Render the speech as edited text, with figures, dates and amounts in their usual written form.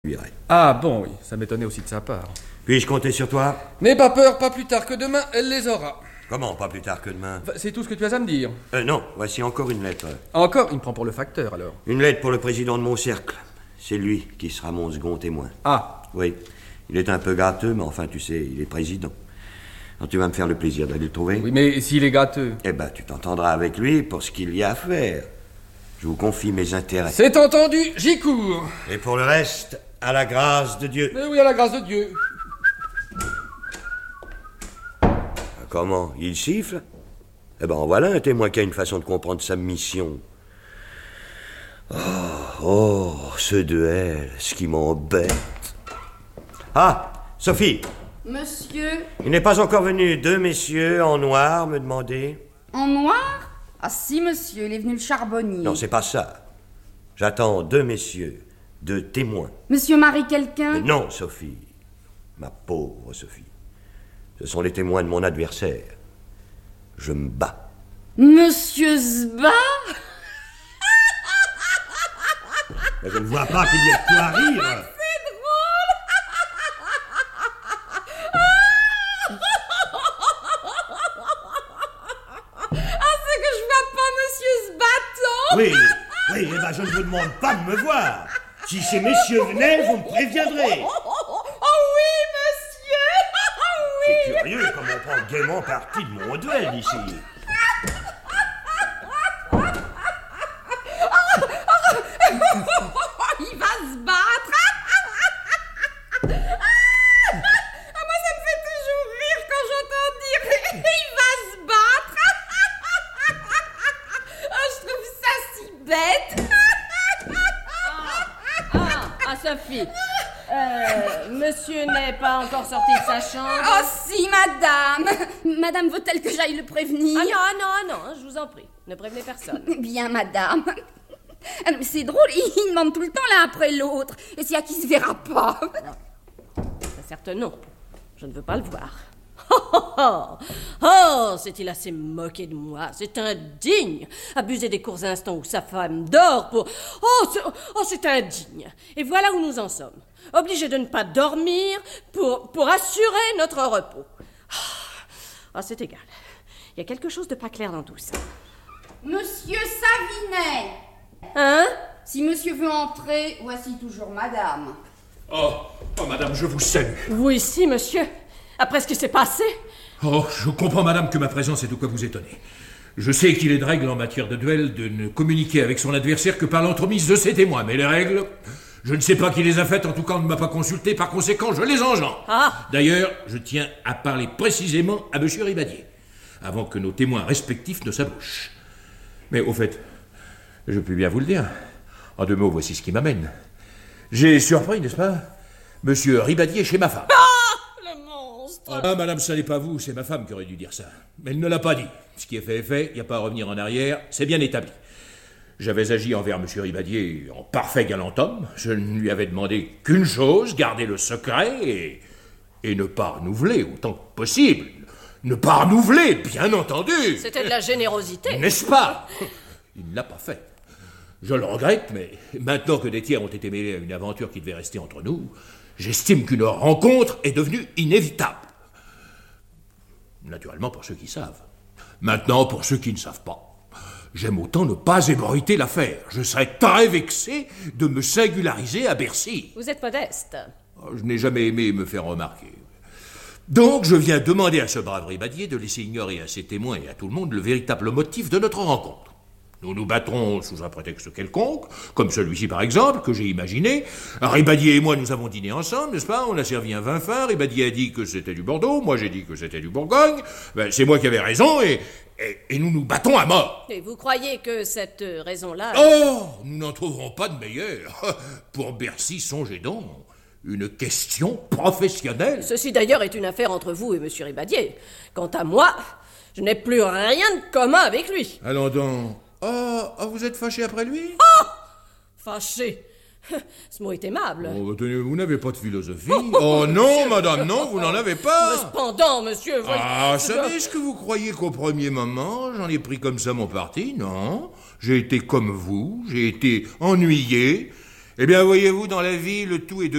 Ah bon, oui, ça m'étonnait aussi de sa part. Puis-je compter sur toi? N'aie pas peur, pas plus tard que demain, elle les aura. Comment, pas plus tard que demain? Enfin, c'est tout ce que tu as à me dire. Non, voici encore une lettre. Encore? Il me prend pour le facteur, alors. Une lettre pour le président de mon cercle. C'est lui qui sera mon second témoin. Ah. Oui, il est un peu gâteux, mais enfin, tu sais, il est président. Alors tu vas me faire le plaisir d'aller le trouver? Oui, mais s'il est gâteux... Eh ben, tu t'entendras avec lui pour ce qu'il y a à faire. Je vous confie mes intérêts. C'est entendu, j'y cours. Et pour le reste, à la grâce de Dieu. Mais oui, à la grâce de Dieu. Comment? Il siffle? Eh ben, voilà un témoin qui a une façon de comprendre sa mission. Oh, ce duel, ce qui m'embête. Ah, Sophie! Monsieur? Il n'est pas encore venu. Deux messieurs en noir me demander. En noir? Ah si, monsieur, il est venu le charbonnier. Non, c'est pas ça. J'attends deux messieurs, deux témoins. Monsieur marie quelqu'un? Mais non, Sophie. Ma pauvre Sophie. Ce sont les témoins de mon adversaire. Je me bats. Monsieur Sba? Mais je ne vois pas qu'il y ait de quoi rire. C'est drôle! Ah, c'est que je vois pas monsieur Sbaton! Oui, eh ben je ne vous demande pas de me voir. Si ces messieurs venaient, vous me préviendrez. Oh oui, monsieur! Oh oui! C'est curieux comme on prend gaiement parti de mon duel ici. Il va se battre! Moi, ça me fait toujours rire quand j'entends dire il va se battre! Je trouve ça si bête! Sophie, monsieur n'est pas encore sorti de sa chambre? Oh si, madame! Madame veut-elle que j'aille le prévenir? Ah non, je vous en prie, ne prévenez personne. Bien, madame. C'est drôle, il demande tout le temps l'un après l'autre. Et s'il y a qui se verra pas? Certes non, je ne veux pas le voir. Oh, c'est-il assez moqué de moi? C'est indigne. Abuser des courts instants où sa femme dort pour... Oh, c'est indigne. Et voilà où nous en sommes. Obligés de ne pas dormir pour assurer notre repos. C'est égal. Il y a quelque chose de pas clair dans tout ça. Monsieur Savinet! Hein? Si monsieur veut entrer, voici toujours madame. Oh, madame, je vous salue. Vous ici, monsieur? Après ce qui s'est passé? Oh, je comprends, madame, que ma présence est de quoi vous étonner. Je sais qu'il est de règle en matière de duel de ne communiquer avec son adversaire que par l'entremise de ses témoins. Mais les règles, je ne sais pas qui les a faites, en tout cas on ne m'a pas consulté, par conséquent je les engendre. D'ailleurs, je tiens à parler précisément à monsieur Ribadier, avant que nos témoins respectifs ne s'abouchent. Mais au fait, je puis bien vous le dire. En deux mots, voici ce qui m'amène. J'ai surpris, n'est-ce pas, monsieur Ribadier chez ma femme. Madame, ça n'est pas vous, c'est ma femme qui aurait dû dire ça. Mais elle ne l'a pas dit. Ce qui est fait est fait, il n'y a pas à revenir en arrière, c'est bien établi. J'avais agi envers M. Ribadier en parfait galant homme. Je ne lui avais demandé qu'une chose, garder le secret et ne pas renouveler autant que possible. Ne pas renouveler, bien entendu. C'était de la générosité. N'est-ce pas? Il ne l'a pas fait. Je le regrette, mais maintenant que des tiers ont été mêlés à une aventure qui devait rester entre nous, j'estime qu'une rencontre est devenue inévitable. Naturellement pour ceux qui savent. Maintenant pour ceux qui ne savent pas. J'aime autant ne pas ébruiter l'affaire. Je serais très vexé de me singulariser à Bercy. Vous êtes modeste. Je n'ai jamais aimé me faire remarquer. Donc je viens demander à ce brave Ribadier de laisser ignorer à ses témoins et à tout le monde le véritable motif de notre rencontre. Nous nous battrons sous un prétexte quelconque, comme celui-ci par exemple, que j'ai imaginé. Ribadier et moi, nous avons dîné ensemble, n'est-ce pas? On a servi un vin fin, Ribadier a dit que c'était du Bordeaux, moi j'ai dit que c'était du Bourgogne. C'est moi qui avais raison, et nous nous battons à mort. Et vous croyez que cette raison-là... Oh, nous n'en trouverons pas de meilleure. Pour Bercy, songez donc. Une question professionnelle. Ceci d'ailleurs est une affaire entre vous et M. Ribadier. Quant à moi, je n'ai plus rien de commun avec lui. Allons donc... Oh, vous êtes fâché après lui? Oh! Fâché? Ce mot est aimable. Oh, tenez, vous n'avez pas de philosophie. Oh non, madame, non, vous n'en avez pas. Cependant, monsieur... Savez-ce que vous croyez qu'au premier moment, j'en ai pris comme ça mon parti? Non. J'ai été comme vous, j'ai été ennuyé. Eh bien, voyez-vous, dans la vie, le tout est de